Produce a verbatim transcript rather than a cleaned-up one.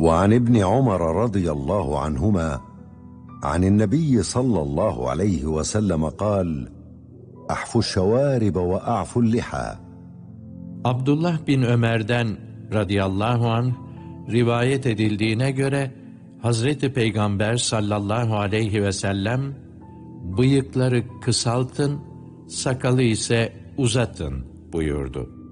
وعن ابن عمر رضي الله عنهما عن النبي صلى الله عليه وسلم قال: أحفوا الشوارب وأعفوا اللحى. Abdullah bin Ömer'den radıyallahu anh rivayet edildiğine göre Hazreti Peygamber sallallahu aleyhi ve sellem bıyıkları kısaltın, sakalı ise uzatın buyurdu.